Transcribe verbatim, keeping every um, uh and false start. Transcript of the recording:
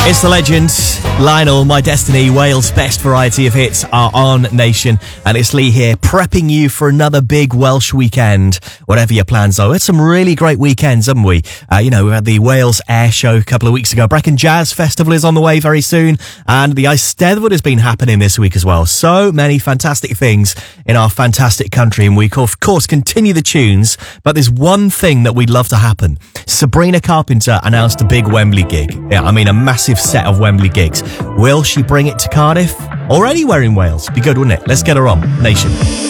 It's the legend, Lionel, My Destiny, Wales' best variety of hits are on Nation. And it's Lee here, prepping you for another big Welsh weekend, whatever your plans are. We had some really great weekends, haven't we? Uh, you know, we had the Wales Air Show a couple of weeks ago. Brecon Jazz Festival is on the way very soon. And the Eisteddfod has been happening this week as well. So many fantastic things in our fantastic country. And we, of course, continue the tunes. But there's one thing that we'd love to happen. Sabrina Carpenter announced a big Wembley gig. Yeah, I mean, a massive set of Wembley gigs. Will she bring it to Cardiff or anywhere in Wales? Be good, wouldn't it? Let's get her on. Nation.